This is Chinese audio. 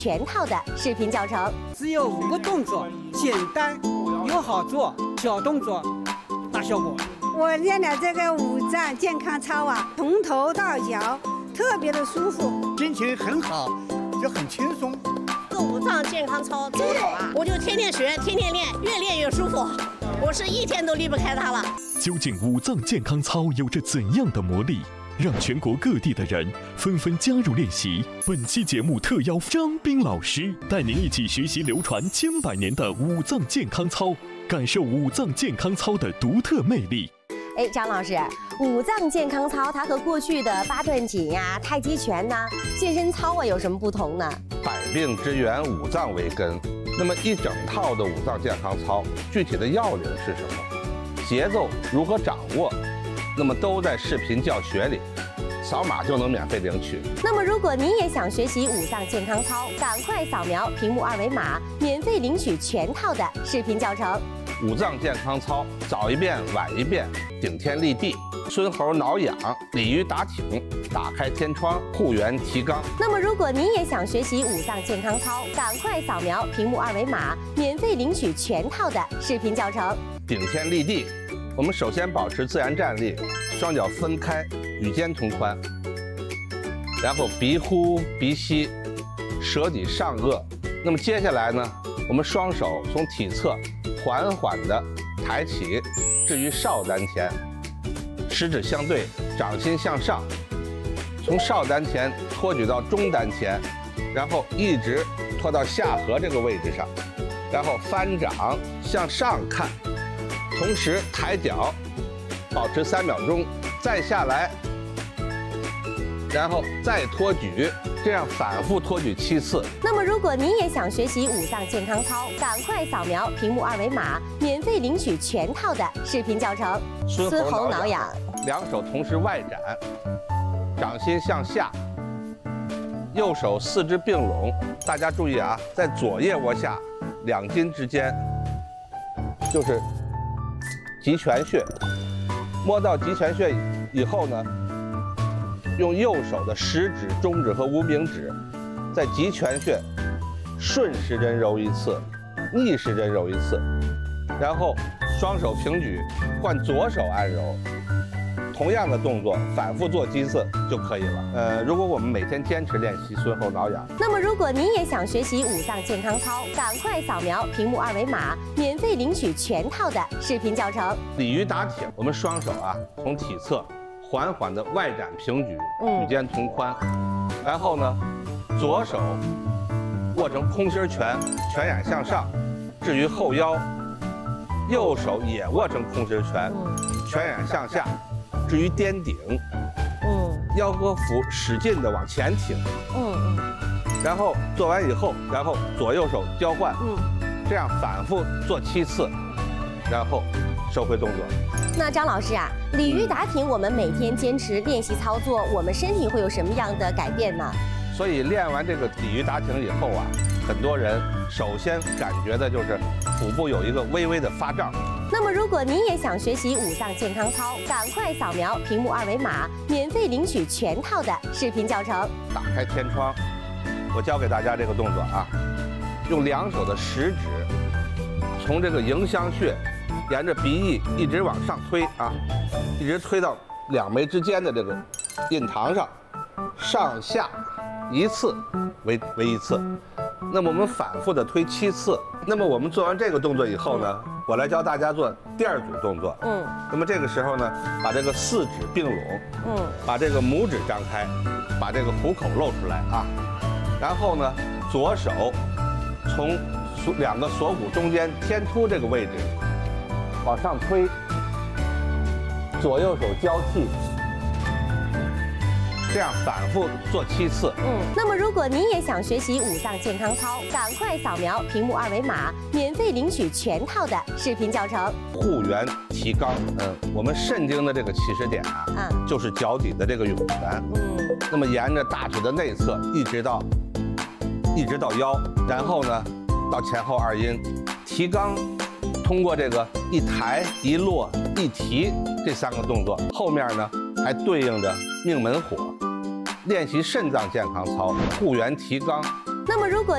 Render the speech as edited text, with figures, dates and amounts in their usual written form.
全套的视频教程。 只有5个动作，简单又好做，小动作大效果。 我练了这个5脏健康操啊，从头到脚特别的舒服， 心情很好，就很轻松。 这5脏健康操真好啊！我就天天学，天天练，越练越舒服。我是一天都离不开它了。 究竟5脏健康操有着怎样的魔力，让全国各地的人纷纷加入练习？本期节目特邀张斌老师带您一起学习流传千百年的5脏健康操，感受5脏健康操的独特魅力。 哎，张老师，5脏健康操它和过去的八段锦呀、太极拳呐、健身操啊有什么不同呢？ 百病之源，5脏为根。那么一整套的5脏健康操，具体的要领是什么？节奏如何掌握？那么都在视频教学里，扫码就能免费领取。 那么如果您也想学习5脏健康操，赶快扫描屏幕2维码，免费领取全套的视频教程。 5脏健康操，早一遍晚一遍，顶天立地，孙猴挠痒，鲤鱼打挺，打开天窗，护元提肛。 那么如果您也想学习5脏健康操，赶快扫描屏幕2维码，免费领取全套的视频教程。 顶天立地，我们首先保持自然站立，双脚分开，与肩同宽，然后鼻呼鼻吸，舌抵上颚。那么接下来呢，我们双手从体侧缓缓地抬起，置于少丹田，食指相对，掌心向上，从少丹田托举到中丹田，然后一直托到下颌这个位置上，然后翻掌向上看，同时抬脚，保持3秒钟，再下来，然后再托举，这样反复托举7次。 那么如果您也想学习5脏健康操，赶快扫描屏幕2维码，免费领取全套的视频教程。 孙猴挠痒，两手同时外展，掌心向下，右手4肢并拢。大家注意啊，在左腋窝下2筋之间就是极泉穴，摸到极泉穴以后呢，用右手的食指、中指和无名指，在极泉穴顺时针揉1次，逆时针揉1次，然后双手平举，换左手按揉。同样的动作反复做几次就可以了。如果我们每天坚持练习孙猴挠痒， 那么如果您也想学习5脏健康操，赶快扫描屏幕2维码，免费领取全套的视频教程。 鲤鱼打挺，我们双手啊从体侧缓缓的外展平举，与肩同宽，然后呢，左手握成空心拳，拳眼向上，置于后腰，右手也握成空心拳，拳眼向下，置于颠顶，腰和腹使劲的往前挺，然后做完以后，然后左右手交换，这样反复做7次，然后收回动作。 那张老师啊，鲤鱼打挺，我们每天坚持练习操作，我们身体会有什么样的改变呢？ 所以练完这个鲤鱼打挺以后啊，很多人首先感觉的就是腹部有一个微微的发胀。 那么如果您也想学习5脏健康操，赶快扫描屏幕2维码，免费领取全套的视频教程。 打开天窗，我教给大家这个动作啊，用2手的食指从这个迎香穴沿着鼻翼一直往上推啊，一直推到2眉之间的这个印堂上，上下1次为1次。那么我们反复的推7次。那么我们做完这个动作以后呢，我来教大家做第2组动作。那么这个时候呢，把这个4指并拢，把这个拇指张开，把这个虎口露出来啊。然后呢，左手从2个锁骨中间天突这个位置往上推，左右手交替，这样反复做7次。 那么如果您也想学习5脏健康操，赶快扫描屏幕2维码，免费领取全套的视频教程。 护元提肛，我们肾经的这个起始点啊，就是脚底的这个涌泉。那么沿着大腿的内侧一直到腰，然后呢到前后2阴，提肛。通过这个一抬一落一提这3个动作，后面呢还对应着命门火，练习肾脏健康操，护元提肛。 那么如果